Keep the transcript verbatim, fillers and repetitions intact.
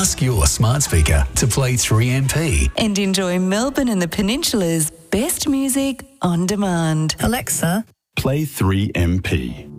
Ask your smart speaker to play three M P. And enjoy Melbourne and the Peninsula's best music on demand. Alexa, Play three M P.